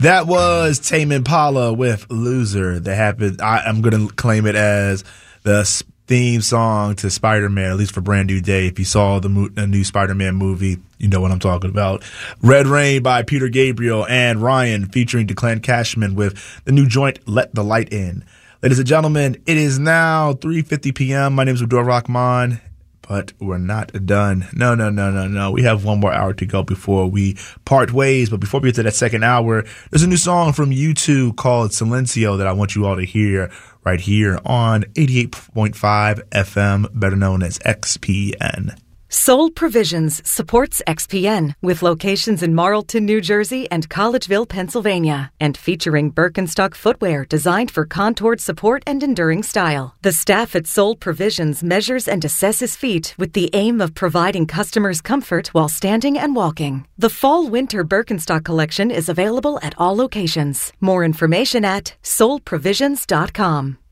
That was Tame Impala with Loser. That happened. I'm going to claim it as the theme song to Spider-Man, at least for Brand New Day. If you saw the new Spider-Man movie, you know what I'm talking about. Red Rain by Peter Gabriel and Ryan featuring Declan Cashman with the new joint Let the Light In. Ladies and gentlemen, it is now 3:50 p.m. My name is Abdul Rahman, but we're not done. No. We have one more hour to go before we part ways. But before we get to that second hour, there's a new song from U2 called Silencio that I want you all to hear right here on 88.5 FM, better known as XPN. Soul Provisions supports XPN with locations in Marlton, New Jersey and Collegeville, Pennsylvania, and featuring Birkenstock footwear designed for contoured support and enduring style. The staff at Soul Provisions measures and assesses feet with the aim of providing customers comfort while standing and walking. The Fall-Winter Birkenstock collection is available at all locations. More information at soulprovisions.com.